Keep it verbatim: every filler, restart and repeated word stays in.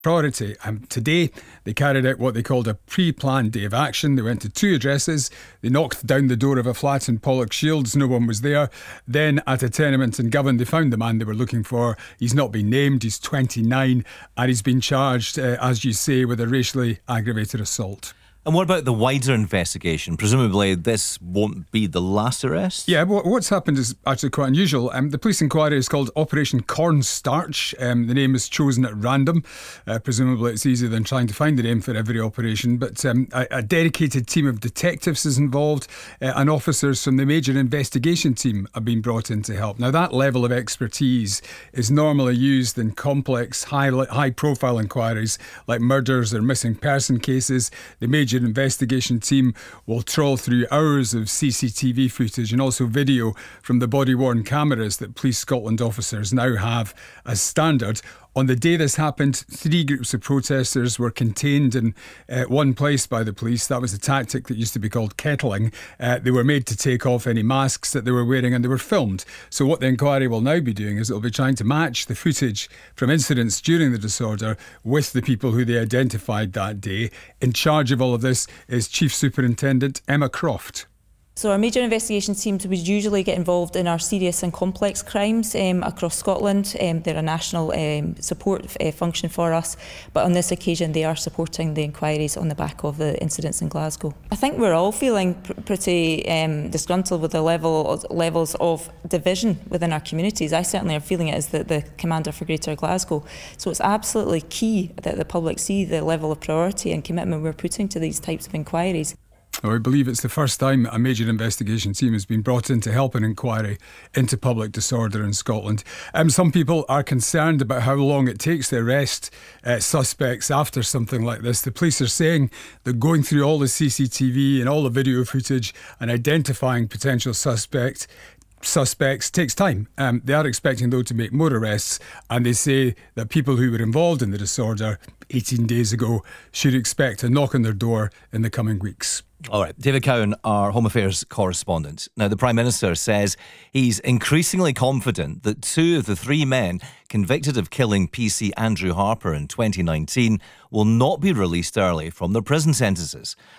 priority. Um, today, they carried out what they called a pre-planned day of action. They went to two addresses. They knocked down the door of a flat in Pollokshields. No one was there. Then at a tenement in Govan, they found the man they were looking for. He's not been named. He's twenty-nine and he's been charged, uh, as you say, with a racially aggravated assault. And what about the wider investigation? Presumably this won't be the last arrest? Yeah, what's happened is actually quite unusual. Um, the police inquiry is called Operation Cornstarch. Um, the name is chosen at random. Uh, presumably it's easier than trying to find the name for every operation. But um, a, a dedicated team of detectives is involved, uh, and officers from the major investigation team have been brought in to help. Now, that level of expertise is normally used in complex, high, high-profile inquiries like murders or missing person cases. The major investigation team will trawl through hours of C C T V footage and also video from the body-worn cameras that Police Scotland officers now have as standard. On the day this happened, three groups of protesters were contained in uh, one place by the police. That was a tactic that used to be called kettling. Uh, they were made to take off any masks that they were wearing and they were filmed. So what the inquiry will now be doing is it will be trying to match the footage from incidents during the disorder with the people who they identified that day. In charge of all of this is Chief Superintendent Emma Croft. So our major investigation teams would usually get involved in our serious and complex crimes um, across Scotland. Um, they're a national um, support uh, function for us, but on this occasion they are supporting the inquiries on the back of the incidents in Glasgow. I think we're all feeling pr pretty um, disgruntled with the level of, levels of division within our communities. I certainly am feeling it as the, the Commander for Greater Glasgow. So it's absolutely key that the public see the level of priority and commitment we're putting to these types of inquiries. I believe it's the first time a major investigation team has been brought in to help an inquiry into public disorder in Scotland. Um, some people are concerned about how long it takes to arrest uh, suspects after something like this. The police are saying that going through all the C C T V and all the video footage and identifying potential suspects suspects takes time. Um, they are expecting, though, to make more arrests, and they say that people who were involved in the disorder eighteen days ago should expect a knock on their door in the coming weeks. All right, David Cowan, our Home Affairs correspondent. Now, the Prime Minister says he's increasingly confident that two of the three men convicted of killing P C Andrew Harper in twenty nineteen will not be released early from their prison sentences.